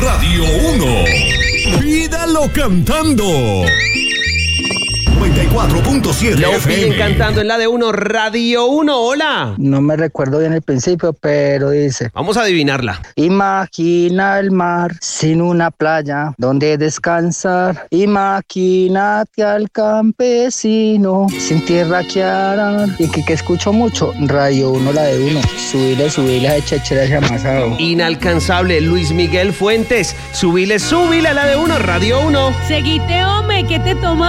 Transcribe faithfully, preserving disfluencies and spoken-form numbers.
Radio uno. Pídalo cantando. noventa y cuatro punto siete Lo F M. piden cantando en la de uno, Radio uno. Hola. No me recuerdo bien el principio, pero dice: Vamos a adivinarla. imagina el mar sin una playa donde descansar. Imagínate al campesino sin tierra que arar. Y que, que escucho mucho, Radio uno, la de uno. Subile, subile a chechera ese amasado. Inalcanzable, Luis Miguel Fuentes. Subile, subile a la de uno, Radio uno. Seguite, hombre, ¿qué te tomas?